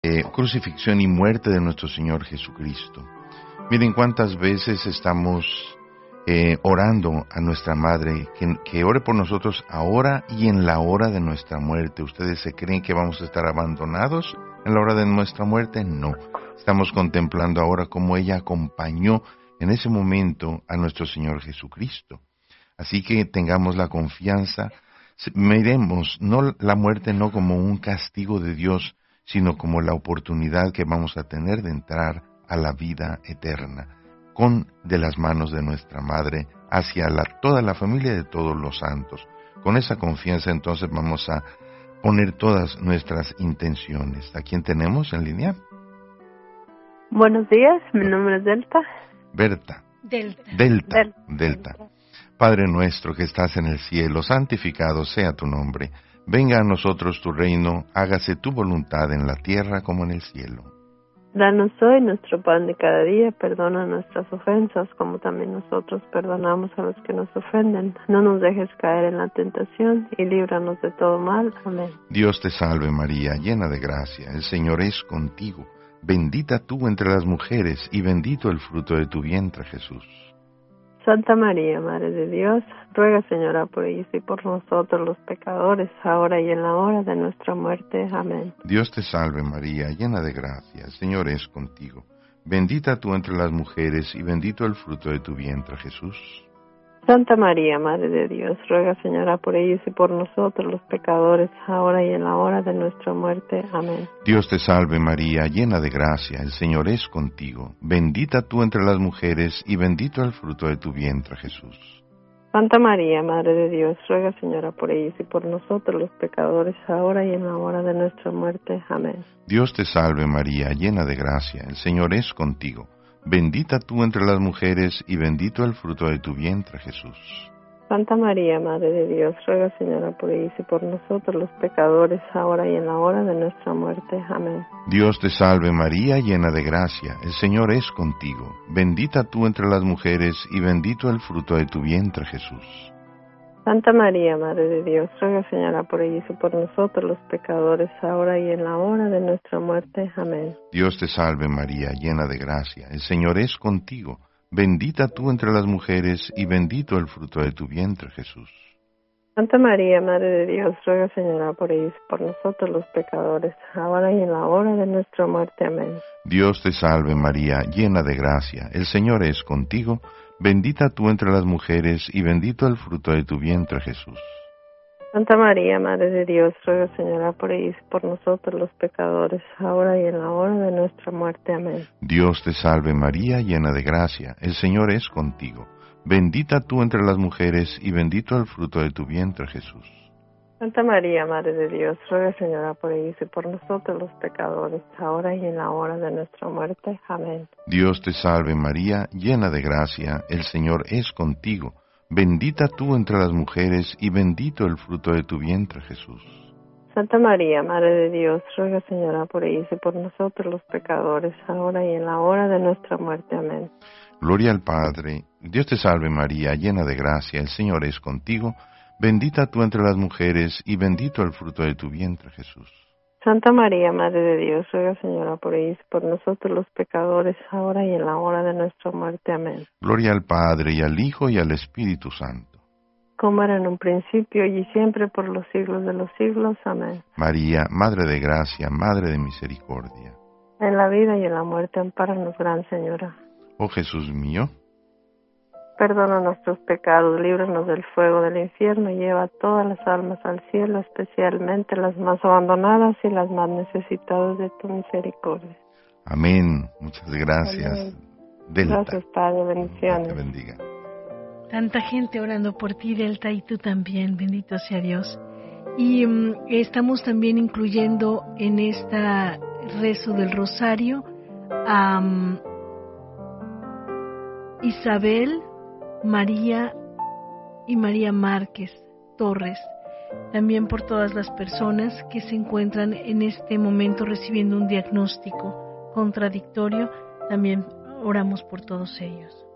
crucifixión y muerte de nuestro Señor Jesucristo. Miren cuántas veces estamos orando a nuestra Madre, que ore por nosotros ahora y en la hora de nuestra muerte. ¿Ustedes se creen que vamos a estar abandonados en la hora de nuestra muerte? No. Estamos contemplando ahora cómo ella acompañó en ese momento a nuestro Señor Jesucristo. Así que tengamos la confianza, miremos la muerte no como un castigo de Dios, sino como la oportunidad que vamos a tener de entrar a la vida eterna, de las manos de nuestra Madre, hacia toda la familia de todos los santos. Con esa confianza entonces vamos a poner todas nuestras intenciones. ¿A quién tenemos en línea? Buenos días, mi nombre es Delta. Delta. Padre nuestro que estás en el cielo, santificado sea tu nombre. Venga a nosotros tu reino, hágase tu voluntad en la tierra como en el cielo. Danos hoy nuestro pan de cada día, perdona nuestras ofensas, como también nosotros perdonamos a los que nos ofenden. No nos dejes caer en la tentación, y líbranos de todo mal. Amén. Dios te salve María, llena de gracia, el Señor es contigo. Bendita tú entre las mujeres, y bendito el fruto de tu vientre, Jesús. Santa María, Madre de Dios, ruega, Señora, por ellos y por nosotros los pecadores, ahora y en la hora de nuestra muerte. Amén. Dios te salve María, llena de gracia, el Señor es contigo. Bendita tú entre las mujeres, y bendito el fruto de tu vientre, Jesús. Santa María, Madre de Dios, ruega, Señora, por ellos y por nosotros los pecadores, ahora y en la hora de nuestra muerte. Amén. Dios te salve María, llena de gracia, el Señor es contigo. Bendita tú entre las mujeres, y bendito el fruto de tu vientre, Jesús. Santa María, Madre de Dios, ruega, Señora, por ellos y por nosotros los pecadores, ahora y en la hora de nuestra muerte. Amén. Dios te salve María, llena de gracia, el Señor es contigo. Bendita tú entre las mujeres, y bendito el fruto de tu vientre, Jesús. Santa María, Madre de Dios, ruega, Señora, por ellos y por nosotros los pecadores, ahora y en la hora de nuestra muerte. Amén. Dios te salve María, llena de gracia, el Señor es contigo. Bendita tú entre las mujeres, y bendito el fruto de tu vientre, Jesús. Santa María, Madre de Dios, ruega, Señora, por ellos y por nosotros los pecadores, ahora y en la hora de nuestra muerte. Amén. Dios te salve María, llena de gracia, el Señor es contigo. Bendita tú entre las mujeres, y bendito el fruto de tu vientre, Jesús. Santa María, Madre de Dios, ruega, Señora, por ellos y por nosotros los pecadores, ahora y en la hora de nuestra muerte. Amén. Dios te salve María, llena de gracia, el Señor es contigo. Bendita tú entre las mujeres, y bendito el fruto de tu vientre, Jesús. Santa María, Madre de Dios, ruega, Señora, por ellos y por nosotros los pecadores, ahora y en la hora de nuestra muerte. Amén. Dios te salve María, llena de gracia, el Señor es contigo. Bendita tú entre las mujeres, y bendito el fruto de tu vientre, Jesús. Santa María, Madre de Dios, ruega, Señora, por ellos y por nosotros los pecadores, ahora y en la hora de nuestra muerte. Amén. Dios te salve María, llena de gracia, el Señor es contigo. Bendita tú entre las mujeres, y bendito el fruto de tu vientre, Jesús. Santa María, Madre de Dios, ruega, Señora, por ellos y por nosotros los pecadores, ahora y en la hora de nuestra muerte. Amén. Gloria al Padre. Dios te salve María, llena de gracia, el Señor es contigo. Bendita tú entre las mujeres, y bendito el fruto de tu vientre, Jesús. Santa María, Madre de Dios, ruega, Señora, por ellos y por nosotros los pecadores, ahora y en la hora de nuestra muerte. Amén. Gloria al Padre, y al Hijo, y al Espíritu Santo. Como era en un principio, y siempre, por los siglos de los siglos. Amén. María, Madre de gracia, Madre de misericordia. En la vida y en la muerte, ampáranos, Gran Señora. Oh Jesús mío, perdona nuestros pecados, líbranos del fuego del infierno y lleva todas las almas al cielo, especialmente las más abandonadas y las más necesitadas de tu misericordia. Amén. Muchas gracias. Amén. Delta. Gracias, Padre. Bendiciones. Dios te bendiga. Tanta gente orando por ti, Delta, y tú también. Bendito sea Dios. Y estamos también incluyendo en esta rezo del rosario a Isabel, María y María Márquez Torres, también por todas las personas que se encuentran en este momento recibiendo un diagnóstico contradictorio, también oramos por todos ellos.